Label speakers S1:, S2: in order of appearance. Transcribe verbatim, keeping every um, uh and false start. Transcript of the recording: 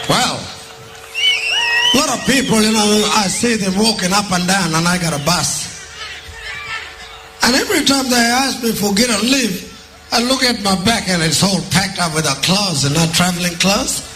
S1: Well, a lot of people, you know, I see them walking up and down, and I got a bus. And every time they ask me for get a lift, I look at my back and it's all packed up with a clothes and not traveling clothes.